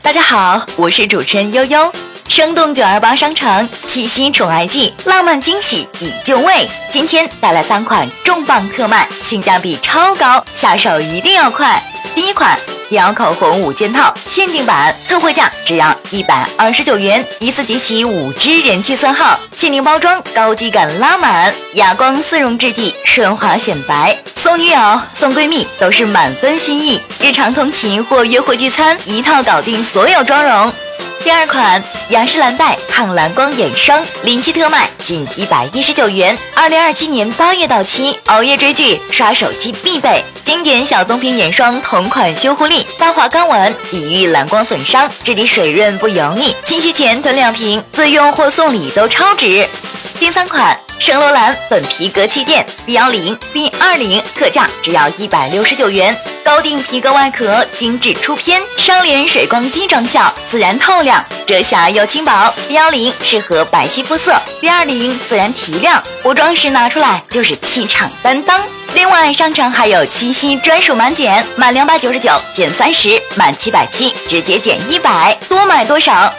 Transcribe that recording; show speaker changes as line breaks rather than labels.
大家好，我是主持人悠悠。生动928商城七夕宠爱季，浪漫惊喜已就位。今天带来3款重磅特卖，性价比超高，下手一定要快。第一款迪奥口红5件套限定版，特惠价只要129元，一次集齐5支人气色号，限定包装，高级感拉满，哑光丝绒质地，顺滑显白。送女友、送闺蜜都是满分心意，日常通勤或约会聚餐，一套搞定所有妆容。第二款雅诗兰黛抗蓝光眼霜临期特卖，仅119元，2027年8月到期，熬夜追剧、刷手机必备。经典小棕瓶眼霜同款修护力，发滑刚稳，抵御蓝光损伤，质地水润不油腻，清洗前囤2瓶，自用或送礼都超值。第3款圣罗兰粉皮革气垫 B10、B20，特价只要169元，高定皮革外壳，精致出片，双联水光肌妆效，自然透亮，遮瑕又轻薄。B10适合白皙肤色，B20自然提亮，补妆时拿出来就是气场担当。另外，商城还有七夕专属满减，满299减30，满770直接减100，多买多少。